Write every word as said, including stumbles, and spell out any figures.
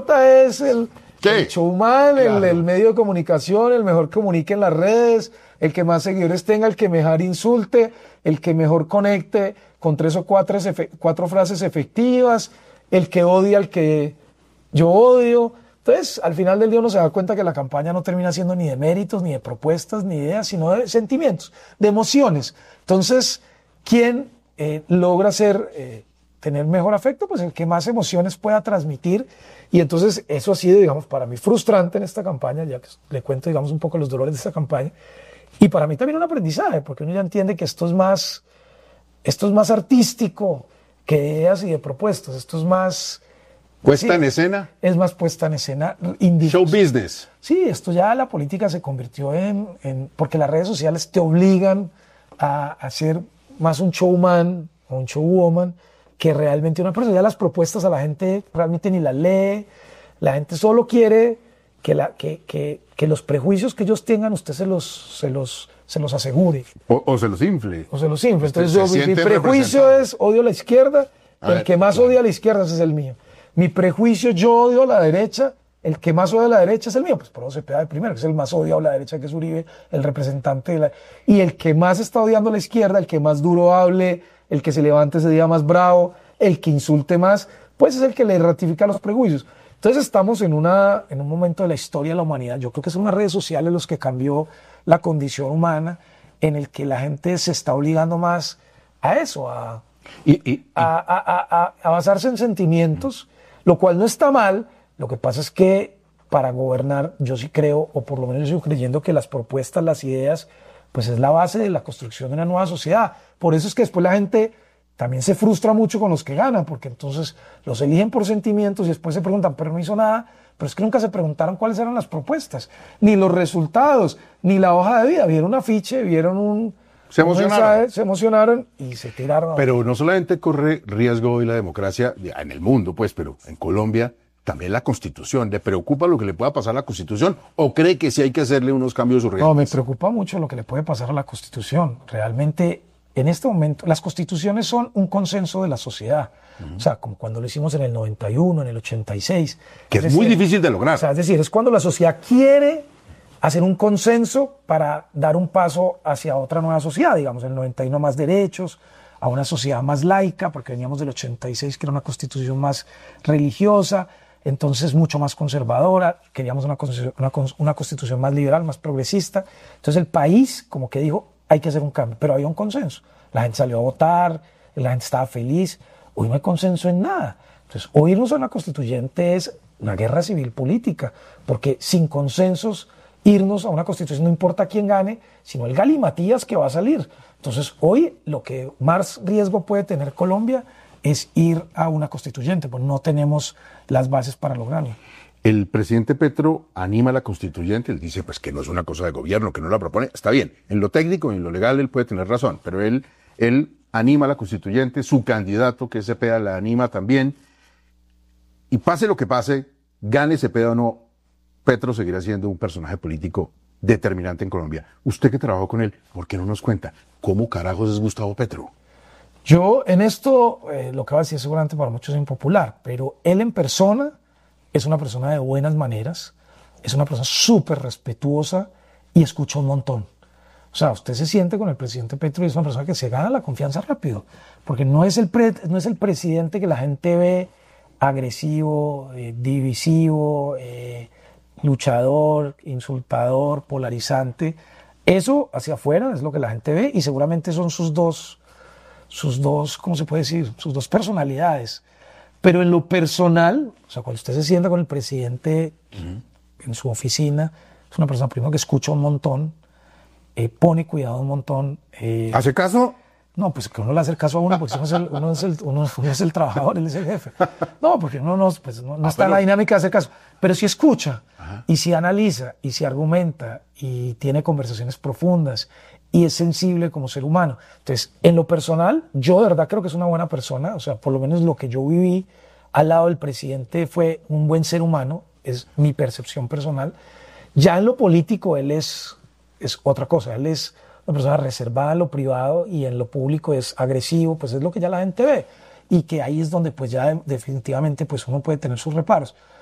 J es el, Sí, el showman, claro. el, el medio de comunicación, el mejor que comunique en las redes, el que más seguidores tenga, el que mejor insulte, el que mejor conecte con tres o cuatro, efe- cuatro frases efectivas, el que odia al que yo odio. Entonces, al final del día uno se da cuenta que la campaña no termina siendo ni de méritos, ni de propuestas, ni de ideas, sino de sentimientos, de emociones. Entonces, ¿quién eh, logra ser, eh, tener mejor afecto? Pues el que más emociones pueda transmitir. Y entonces eso ha sido, digamos, para mí frustrante en esta campaña, ya que le cuento, digamos, un poco los dolores de esta campaña. Y para mí también un aprendizaje, porque uno ya entiende que esto es más, esto es más artístico que de ideas y de propuestas. Esto es más... ¿Puesta sí, en escena? Es más puesta en escena. Indi- Show business. Sí, esto ya la política se convirtió en, en... Porque las redes sociales te obligan a, a ser más un showman o un showwoman que realmente una persona. Ya las propuestas a la gente realmente ni las lee. La gente solo quiere que, la, que, que, que los prejuicios que ellos tengan usted se los, se los, se los asegure. O, o se los infle. O se los infle. Entonces Se yo, mi, mi sienten prejuicio representados. es odio a la izquierda. A El ver, que más claro. odia a la izquierda ese es el mío. Mi prejuicio, yo odio a la derecha. El que más odia a la derecha es el mío. Pues por eso se pega de primero, que es el más odiado a la derecha, que es Uribe, el representante de la... Y el que más está odiando a la izquierda, el que más duro hable, el que se levante ese día más bravo, el que insulte más, pues es el que le ratifica los prejuicios. Entonces estamos en, una, en un momento de la historia de la humanidad. Yo creo que son las redes sociales los que cambió la condición humana, en el que la gente se está obligando más a eso, a, Y, y- y- a, a- a- a basarse en sentimientos, lo cual no está mal. Lo que pasa es que para gobernar yo sí creo, o por lo menos yo sigo creyendo que las propuestas, las ideas, pues es la base de la construcción de una nueva sociedad. Por eso es que después la gente también se frustra mucho con los que ganan, porque entonces los eligen por sentimientos y después se preguntan, pero no hizo nada. Pero es que nunca se preguntaron cuáles eran las propuestas, ni los resultados, ni la hoja de vida. Vieron un afiche, vieron un, Se un emocionaron. mensaje, se emocionaron y se tiraron. a- Pero no solamente corre riesgo hoy la democracia en el mundo, pues, pero en Colombia también la Constitución. ¿Le preocupa lo que le pueda pasar a la Constitución o cree que sí hay que hacerle unos cambios urgentes? No, me preocupa mucho lo que le puede pasar a la Constitución. Realmente, en este momento, las constituciones son un consenso de la sociedad. Uh-huh. O sea, como cuando lo hicimos en el noventa y uno, en el ochenta y seis. Que es, es muy decir, difícil de lograr. O sea, es decir, es cuando la sociedad quiere hacer un consenso para dar un paso hacia otra nueva sociedad. Digamos, en el noventa y uno más derechos, a una sociedad más laica, porque veníamos del ochenta y seis, que era una constitución más religiosa, entonces mucho más conservadora, queríamos una constitución, una, una constitución más liberal, más progresista. Entonces el país como que dijo, hay que hacer un cambio, pero había un consenso. La gente salió a votar, la gente estaba feliz. Hoy no hay consenso en nada. Entonces, o irnos a una constituyente es una guerra civil política, porque sin consensos, irnos a una constitución no importa quién gane, sino el galimatías que va a salir. Entonces, hoy lo que más riesgo puede tener Colombia es ir a una constituyente, pues no tenemos las bases para lograrlo. El presidente Petro anima a la constituyente, él dice pues que no es una cosa de gobierno, que no la propone, está bien, en lo técnico y en lo legal él puede tener razón, pero él, él anima a la constituyente, su candidato que es Cepeda la anima también, y pase lo que pase, gane Cepeda o no, Petro seguirá siendo un personaje político determinante en Colombia. Usted que trabajó con él, ¿por qué no nos cuenta cómo carajos es Gustavo Petro? Yo en esto, eh, lo que va a decir seguramente para muchos es impopular, pero él en persona es una persona de buenas maneras, es una persona súper respetuosa y escucha un montón. O sea, usted se siente con el presidente Petro y es una persona que se gana la confianza rápido, porque no es el, pre, no es el presidente que la gente ve agresivo, eh, divisivo, eh, luchador, insultador, polarizante. Eso hacia afuera es lo que la gente ve y seguramente son sus dos, sus dos, ¿cómo se puede decir? Sus dos personalidades. Pero en lo personal, o sea, cuando usted se sienta con el presidente uh-huh. en su oficina, es una persona primero que escucha un montón, eh, pone cuidado un montón. Eh, ¿Hace caso? No, pues que uno le hace caso a uno, porque uno es el, uno es el, uno, uno es el trabajador, él es el jefe. No, porque uno no, pues no, no ah, está pero... en la dinámica de hacer caso. Pero si escucha, ajá. y si analiza, y si argumenta, y tiene conversaciones profundas, y es sensible como ser humano. Entonces, en lo personal, yo de verdad creo que es una buena persona, o sea, por lo menos lo que yo viví al lado del presidente fue un buen ser humano, es mi percepción personal. Ya en lo político, él es, es otra cosa, él es una persona reservada en lo privado y en lo público es agresivo, pues es lo que ya la gente ve. Y que ahí es donde pues ya definitivamente pues uno puede tener sus reparos.